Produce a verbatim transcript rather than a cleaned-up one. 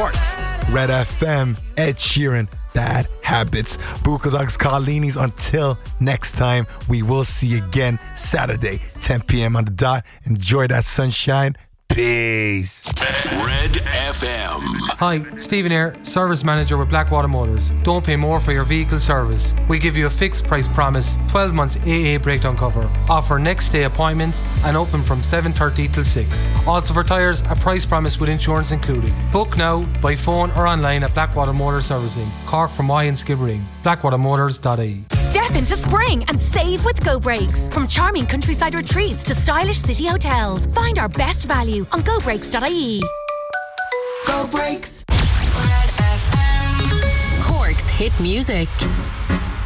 Cork's Red F M, Ed Sheeran, Bad Habits. Bukas Ox Carlini's. Until next time, we will see you again Saturday, ten p.m. on the dot. Enjoy that sunshine. Peace. Red F M. Hi, Stephen here, Service Manager with Blackwater Motors. Don't pay more for your vehicle service. We give you a fixed price promise, twelve months A A breakdown cover. Offer next day appointments and open from seven thirty till six. Also for tyres, a price promise with insurance included. Book now by phone or online at Blackwater Motors Servicing, Cork from Y and Skibbereen. blackwater motors dot I E. Step into spring and save with Go Breaks. From charming countryside retreats to stylish city hotels, find our best value on go breaks dot I E. Go Breaks. Red F M. Cork's hit music.